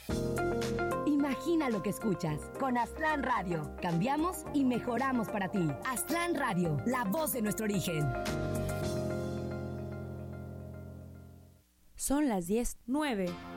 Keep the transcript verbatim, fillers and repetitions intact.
Imagina lo que escuchas. Con Aztlán Radio. Cambiamos y mejoramos para ti. Aztlán Radio, la voz de nuestro origen. Son las diez nueve.